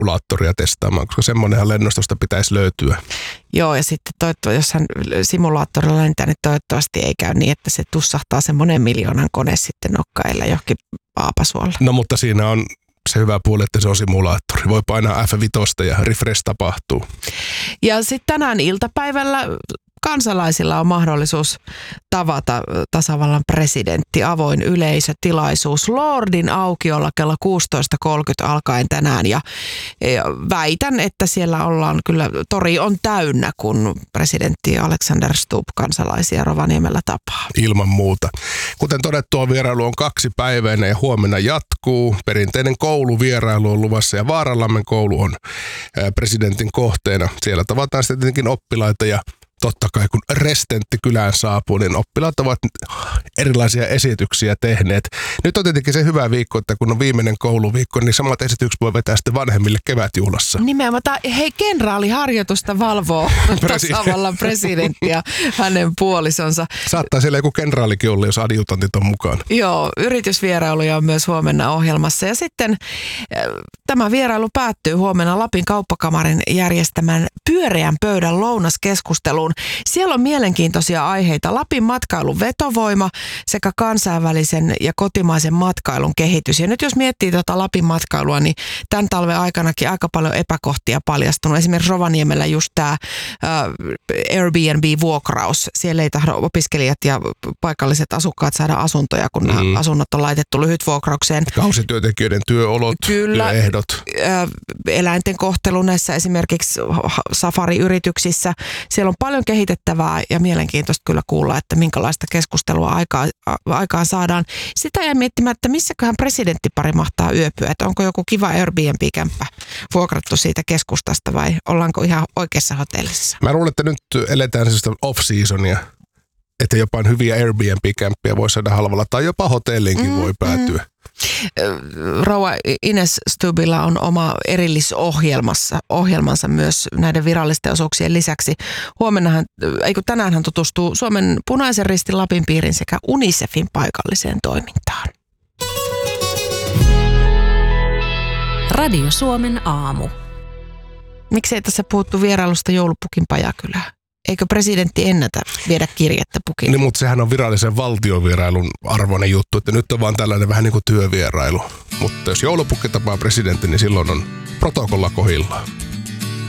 simulaattoria testaamaan, koska semmoinenhan lennostosta pitäisi löytyä. Joo, ja sitten jos hän simulaattorilla lentää, niin toivottavasti ei käy niin, että se tussahtaa se 1 miljoonan kone sitten nokkailla johonkin Paapasuolla. No mutta siinä on se hyvä puoli, että se on simulaattori. Voi painaa F5 ja refresh tapahtuu. Ja sitten tänään iltapäivällä kansalaisilla on mahdollisuus tavata tasavallan presidentti, avoin yleisötilaisuus Lordin aukiolla kello 16.30 alkaen tänään. Ja väitän, että siellä kyllä, tori on täynnä, kun presidentti Alexander Stubb kansalaisia Rovaniemellä tapaa. Ilman muuta. Kuten todettua, vierailu on 2-päiväinen ja huomenna jatkuu. Perinteinen kouluvierailu on luvassa ja Vaaralammen koulu on presidentin kohteena. Siellä tavataan sitten tietenkin oppilaita ja totta kai kun restentti kylään saapuu, niin oppilaat ovat erilaisia esityksiä tehneet. Nyt on tietenkin se hyvä viikko, että kun on viimeinen kouluviikko, niin samat esitykset voi vetää sitten vanhemmille kevätjuhlassa. Nimenomaan. Hei, kenraaliharjoitusta valvoo tasavallan presidentti ja hänen puolisonsa. Saattaa siellä joku kenraalikin olla, jos adjutantit on mukaan. Joo, yritysvierailuja on myös huomenna ohjelmassa. Ja sitten tämä vierailu päättyy huomenna Lapin kauppakamarin järjestämän pyöreän pöydän lounaskeskusteluun. Siellä on mielenkiintoisia aiheita. Lapin matkailun vetovoima sekä kansainvälisen ja kotimaisen matkailun kehitys. Ja nyt jos miettii Lapin matkailua, niin tämän talven aikanakin aika paljon epäkohtia paljastunut. Esimerkiksi Rovaniemellä just tämä Airbnb-vuokraus. Siellä ei tahdo opiskelijat ja paikalliset asukkaat saada asuntoja, kun nämä asunnot on laitettu lyhytvuokraukseen. Kausityöntekijöiden työolot, työehdot. Eläinten kohtelu näissä esimerkiksi safariyrityksissä. Siellä on paljon kehitettävää ja mielenkiintoista kyllä kuulla, että minkälaista keskustelua aikaan saadaan. Sitä jää miettimään, että missäköhän presidenttipari mahtaa yöpyä, että onko joku kiva Airbnb-kämppä vuokrattu siitä keskustasta vai ollaanko ihan oikeassa hotellissa? Mä luulen, että nyt eletään sellaista off-seasonia, että jopa hyviä Airbnb-kämppiä voi saada halvalla tai jopa hotelliinkin voi päätyä. Rouva Ines Stubbilla on oma erillisohjelmansa myös näiden virallisten osuuksien lisäksi. Tänään hän tutustuu Suomen Punaisen Ristin Lapin piirin sekä UNICEFin paikalliseen toimintaan. Radio Suomen aamu. Miksei tässä puhuttu vierailusta joulupukin Pajakylään? Eikö presidentti ennätä viedä kirjettä pukille? Niin, mutta sehän on virallisen valtiovierailun arvoinen juttu, että nyt on vaan tällainen vähän niin kuin työvierailu. Mutta jos joulupukki tapaa presidentti, niin silloin on protokolla kohdillaan.